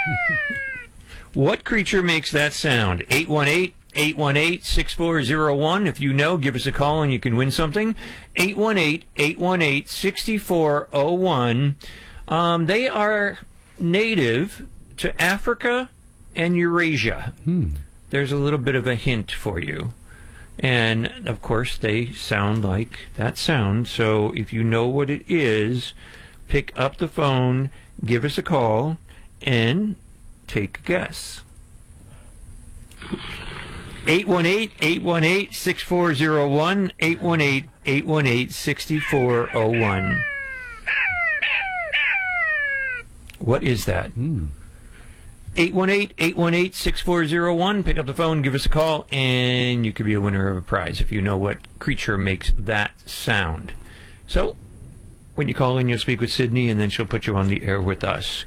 What creature makes that sound? 818-818-6401. If you know, give us a call and you can win something. 818-818-6401. They are native to Africa and Eurasia. There's a little bit of a hint for you. And, of course, they sound like that sound. So if you know what it is, pick up the phone, give us a call, and take a guess. 818-818-6401, 818-818-6401. What is that? 818-818-6401. Pick up the phone, give us a call, and you could be a winner of a prize if you know what creature makes that sound. So, when you call in, you'll speak with Sydney, and then she'll put you on the air with us.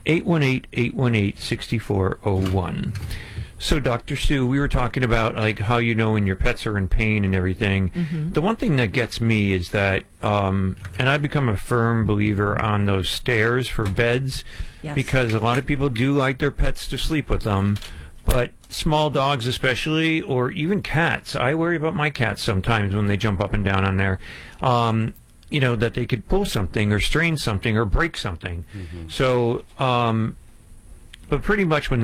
818-818-6401. So, Dr. Sue, we were talking about like how you know when your pets are in pain and everything. The one thing that gets me is that, and I've become a firm believer on those stairs for beds, because a lot of people do like their pets to sleep with them, but small dogs especially, or even cats. I worry about my cats sometimes when they jump up and down on there. You know, that they could pull something or strain something or break something. So, but pretty much when